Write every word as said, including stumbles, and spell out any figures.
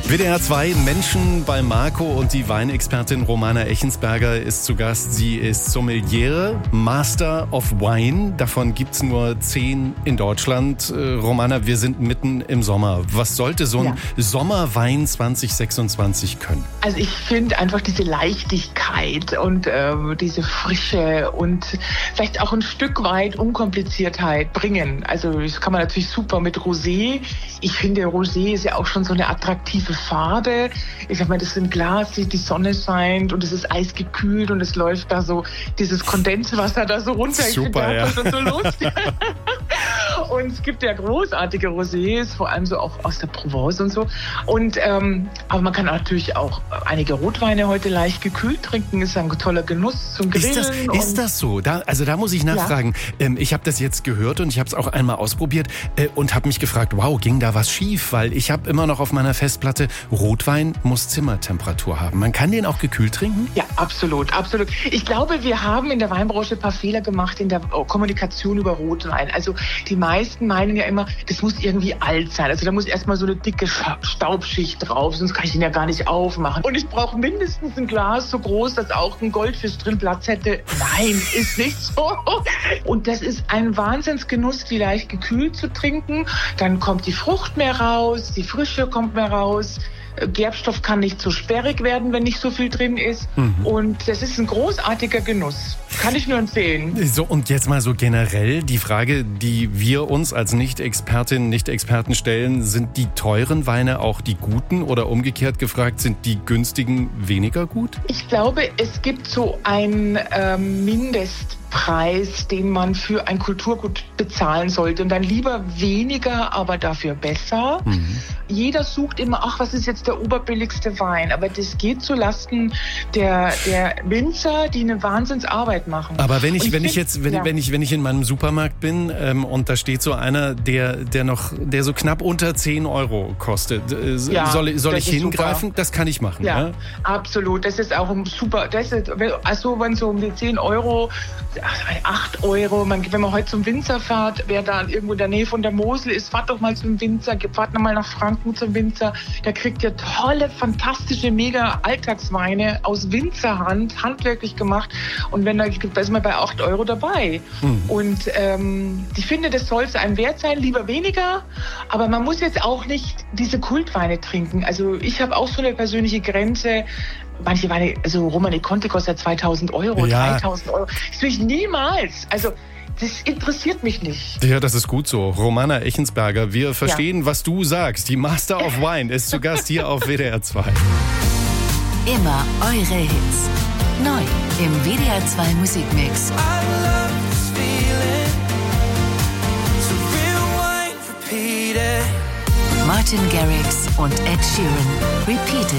W D R zwei Menschen bei Marco und die Weinexpertin Romana Echensberger ist zu Gast. Sie ist Sommeliere, Master of Wine. Davon gibt's nur zehn in Deutschland. Äh, Romana, wir sind mitten im Sommer. Was sollte so ein ja. Sommerwein zwanzig sechsundzwanzig können? Also ich finde einfach diese Leichtigkeit und äh, diese Frische und vielleicht auch ein Stück weit Unkompliziertheit bringen. Also das kann man natürlich super mit Rosé. Ich finde, Rosé ist ja auch schon so eine attraktive Farbe. Ich sag mal, das ist ein Glas, die Sonne scheint und es ist eisgekühlt und es läuft da so dieses Kondenswasser da so runter. Super, ich finde, ja. das so lustig. Und es gibt ja großartige Rosés, vor allem so auch aus der Provence und so. Und ähm, aber man kann natürlich auch einige Rotweine heute leicht gekühlt trinken. Ist ein toller Genuss zum Grillen. Ist das, ist das so? Da, also da muss ich nachfragen. Ja. Ähm, ich habe das jetzt gehört und ich habe es auch einmal ausprobiert äh, und habe mich gefragt, wow, ging da was schief? Weil ich habe immer noch auf meiner Festplatte, Rotwein muss Zimmertemperatur haben. Man kann den auch gekühlt trinken? Ja, absolut, absolut. Ich glaube, wir haben in der Weinbranche ein paar Fehler gemacht in der Kommunikation über Rotwein. Also die meisten meinen ja immer, das muss irgendwie alt sein. Also da muss erstmal so eine dicke Staubschicht drauf, sonst kann ich den ja gar nicht aufmachen. Und ich brauche mindestens ein Glas so groß, dass auch ein Goldfisch drin Platz hätte. Nein, ist nicht so. Und das ist ein Wahnsinnsgenuss, die leicht gekühlt zu trinken. Dann kommt die Frucht mehr raus, die Frische kommt mehr raus. Gerbstoff kann nicht so sperrig werden, wenn nicht so viel drin ist. Mhm. Und das ist ein großartiger Genuss. Kann ich nur empfehlen. So, und jetzt mal so generell die Frage, die wir uns als Nicht-Expertinnen, Nicht-Experten stellen, sind die teuren Weine auch die guten oder umgekehrt gefragt, sind die günstigen weniger gut? Ich glaube, es gibt so ein ähm, Mindestpreis, den man für ein Kulturgut bezahlen sollte. Und dann lieber weniger, aber dafür besser. Mhm. Jeder sucht immer, ach, was ist jetzt der oberbilligste Wein? Aber das geht zu Lasten der, der Winzer, die eine Wahnsinnsarbeit machen. Aber wenn ich, ich wenn find, ich jetzt, wenn, ja. wenn ich, wenn ich in meinem Supermarkt bin ähm, und da steht so einer, der, der noch, der so knapp unter zehn Euro kostet, äh, ja, soll, soll ich hingreifen? Super. Das kann ich machen. Ja, ja, absolut. Das ist auch ein super, das ist, also wenn so um die zehn Euro, acht Euro, man, wenn man heute zum Winzer fährt, wer da irgendwo in der Nähe von der Mosel ist, fahrt doch mal zum Winzer, fahrt noch mal nach Franken zum Winzer, der kriegt ja tolle, fantastische, mega Alltagsweine aus Winzerhand, handwerklich gemacht. Und wenn da, da ist man bei acht Euro dabei. Mhm. Und ähm, ich finde, das soll es einem wert sein, lieber weniger. Aber man muss jetzt auch nicht diese Kultweine trinken. Also ich habe auch so eine persönliche Grenze. Manche Weine, also Romanée Conti kostet zweitausend Euro, ja. dreitausend Euro. Das will ich niemals. Also das interessiert mich nicht. Ja, das ist gut so. Romana Echensberger, wir verstehen, ja. was du sagst. Die Master of Wine ist zu Gast hier auf W D R zwei. Immer eure Hits. Neu im W D R zwei Musikmix. Martin Garrix und Ed Sheeran. Repeated.